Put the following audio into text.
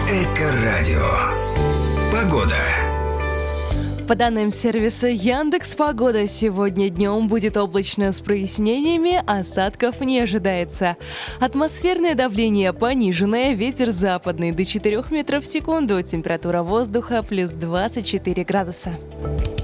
Эко-радио. Погода. По данным сервиса Яндекс.Погода, сегодня днем будет облачно с прояснениями, осадков не ожидается. Атмосферное давление пониженное, ветер западный до 4 метров в секунду, температура воздуха плюс 24 градуса.